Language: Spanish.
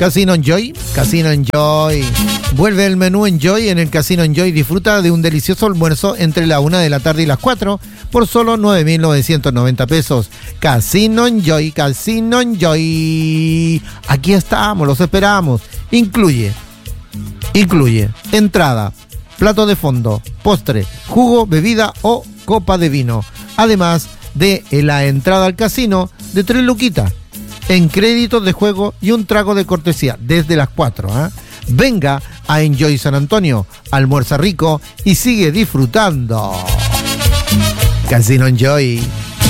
Casino Enjoy, Casino Enjoy. Vuelve el menú Enjoy en el Casino Enjoy. Disfruta de un delicioso almuerzo entre la 1 de la tarde y las 4 por solo 9.990 pesos. Casino Enjoy, Casino Enjoy. Aquí estamos, los esperamos. Incluye entrada, plato de fondo, postre, jugo, bebida o copa de vino. Además de la entrada al casino de 3 luquitas en créditos de juego y un trago de cortesía desde las 4. Venga a Enjoy San Antonio, almuerza rico y sigue disfrutando. Casino Enjoy.